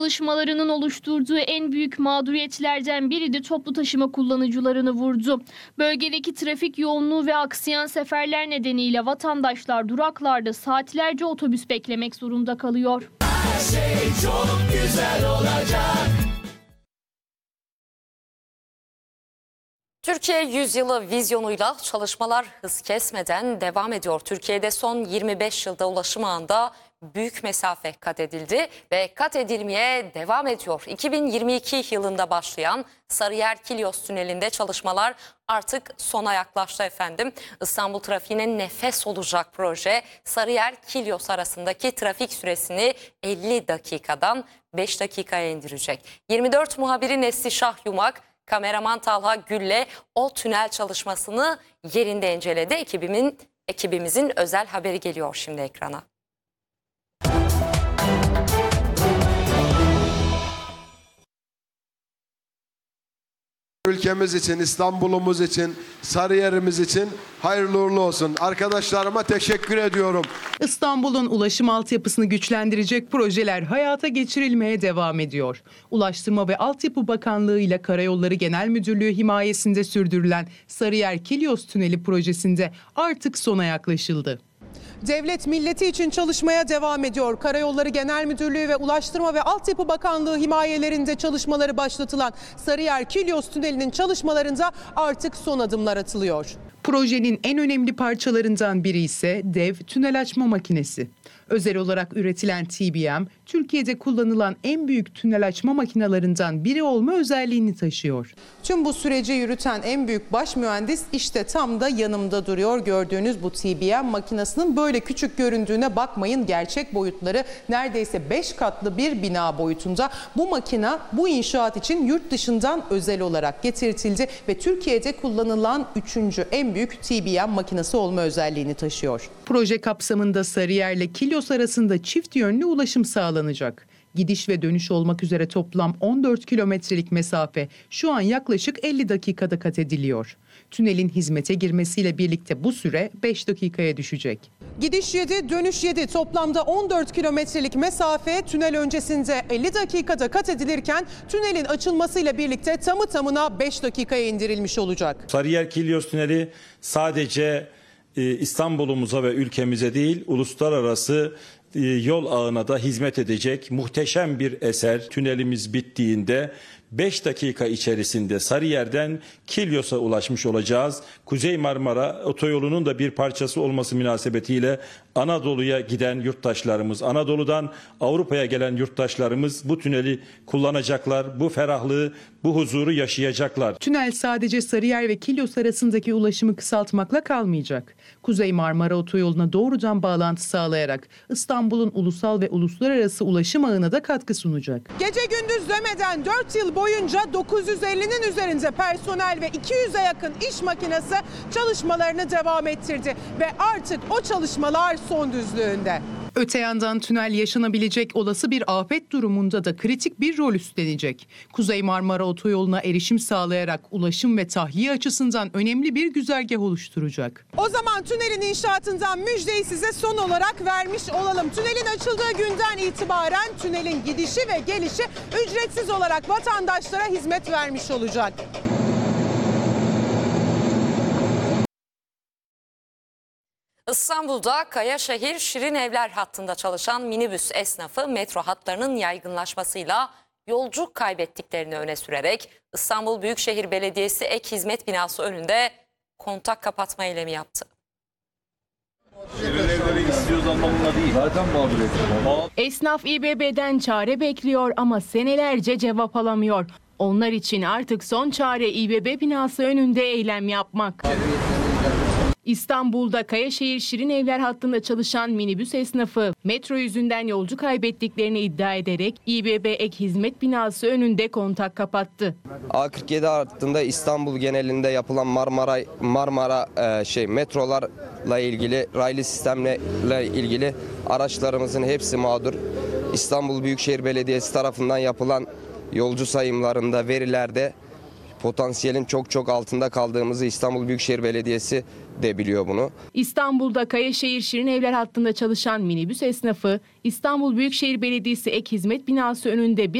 Çalışmalarının oluşturduğu en büyük mağduriyetlerden biri de toplu taşıma kullanıcılarını vurdu. Bölgedeki trafik yoğunluğu ve aksayan seferler nedeniyle vatandaşlar duraklarda saatlerce otobüs beklemek zorunda kalıyor. Her şey çok güzel olacak. Türkiye Yüzyılı vizyonuyla çalışmalar hız kesmeden devam ediyor. Türkiye'de son 25 yılda ulaşım ağında büyük mesafe kat edildi ve kat edilmeye devam ediyor. 2022 yılında başlayan Sarıyer-Kilyos Tüneli'nde çalışmalar artık sona yaklaştı efendim. İstanbul trafiğine nefes olacak proje Sarıyer-Kilyos arasındaki trafik süresini 50 dakikadan 5 dakikaya indirecek. 24 muhabiri Neslişah Yumak, kameraman Talha Gül'le o tünel çalışmasını yerinde inceledi. Ekibimizin özel haberi geliyor şimdi ekrana. Ülkemiz için, İstanbul'umuz için, Sarıyer'imiz için hayırlı uğurlu olsun. Arkadaşlarıma teşekkür ediyorum. İstanbul'un ulaşım altyapısını güçlendirecek projeler hayata geçirilmeye devam ediyor. Ulaştırma ve Altyapı Bakanlığı ile Karayolları Genel Müdürlüğü himayesinde sürdürülen Sarıyer-Kilyos Tüneli projesinde artık sona yaklaşıldı. Devlet milleti için çalışmaya devam ediyor. Karayolları Genel Müdürlüğü ve Ulaştırma ve Altyapı Bakanlığı himayelerinde çalışmaları başlatılan Sarıyer-Kilyos Tüneli'nin çalışmalarında artık son adımlar atılıyor. Projenin en önemli parçalarından biri ise dev tünel açma makinesi. Özel olarak üretilen TBM, Türkiye'de kullanılan en büyük tünel açma makinelerinden biri olma özelliğini taşıyor. Tüm bu süreci yürüten en büyük baş mühendis işte tam da yanımda duruyor. Gördüğünüz bu TBM makinesinin böyle küçük göründüğüne bakmayın. Gerçek boyutları neredeyse 5 katlı bir bina boyutunda. Bu makine bu inşaat için yurt dışından özel olarak getirtildi ve Türkiye'de kullanılan 3. en büyük TBM makinesi olma özelliğini taşıyor. Proje kapsamında Sarıyer ile Kilyos arasında çift yönlü ulaşım sağlanacak. Gidiş ve dönüş olmak üzere toplam 14 kilometrelik mesafe şu an yaklaşık 50 dakikada kat ediliyor. Tünelin hizmete girmesiyle birlikte bu süre 5 dakikaya düşecek. Gidiş 7, dönüş 7, toplamda 14 kilometrelik mesafe tünel öncesinde 50 dakikada kat edilirken tünelin açılmasıyla birlikte tamı tamına 5 dakikaya indirilmiş olacak. Sarıyer-Kilyos Tüneli sadece İstanbul'umuza ve ülkemize değil, uluslararası yol ağına da hizmet edecek muhteşem bir eser. Tünelimiz bittiğinde 5 dakika içerisinde Sarıyer'den Kilyos'a ulaşmış olacağız. Kuzey Marmara Otoyolu'nun da bir parçası olması münasebetiyle Anadolu'ya giden yurttaşlarımız, Anadolu'dan Avrupa'ya gelen yurttaşlarımız bu tüneli kullanacaklar. Bu ferahlığı, bu huzuru yaşayacaklar. Tünel sadece Sarıyer ve Kilyos arasındaki ulaşımı kısaltmakla kalmayacak. Kuzey Marmara Otoyolu'na doğrudan bağlantı sağlayarak İstanbul'un ulusal ve uluslararası ulaşım ağına da katkı sunacak. Gece gündüz demeden 4 yıl boyunca 950'nin üzerinde personel ve 200'e yakın iş makinesi çalışmalarını devam ettirdi ve artık o çalışmalar son düzlüğünde. Öte yandan tünel yaşanabilecek olası bir afet durumunda da kritik bir rol üstlenecek. Kuzey Marmara Otoyolu'na erişim sağlayarak ulaşım ve tahliye açısından önemli bir güzergah oluşturacak. O zaman tünelin inşaatından müjdeyi size son olarak vermiş olalım. Tünelin açıldığı günden itibaren tünelin gidişi ve gelişi ücretsiz olarak vatandaşlara hizmet vermiş olacak. İstanbul'da Kayaşehir Şirin Evler hattında çalışan minibüs esnafı metro hatlarının yaygınlaşmasıyla yolcu kaybettiklerini öne sürerek İstanbul Büyükşehir Belediyesi ek hizmet binası önünde kontak kapatma eylemi yaptı. Şirin evleri istiyoruz anlamında değil. Zaten mağduriyet. Esnaf İBB'den çare bekliyor ama senelerce cevap alamıyor. Onlar için artık son çare İBB binası önünde eylem yapmak. İstanbul'da Kayaşehir Şirin Evler hattında çalışan minibüs esnafı metro yüzünden yolcu kaybettiklerini iddia ederek İBB ek hizmet binası önünde kontak kapattı. A47 hattında İstanbul genelinde yapılan Marmara metrolarla ilgili, raylı sistemle ilgili araçlarımızın hepsi mağdur. İstanbul Büyükşehir Belediyesi tarafından yapılan yolcu sayımlarında, verilerde potansiyelin çok altında kaldığımızı İstanbul Büyükşehir Belediyesi de biliyor bunu. İstanbul'da Kayaşehir Şirin Evler hattında çalışan minibüs esnafı İstanbul Büyükşehir Belediyesi ek hizmet binası önünde bir